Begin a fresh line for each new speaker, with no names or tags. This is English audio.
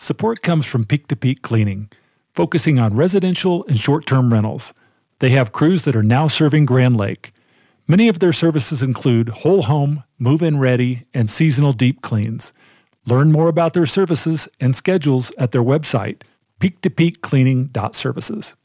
Support comes from Peak to Peak Cleaning, focusing on residential and short-term rentals. They have crews that are now serving Grand Lake. Many of their services include whole home, move-in ready, and seasonal deep cleans. Learn more about their services and schedules at their website, peaktopeakcleaning.services.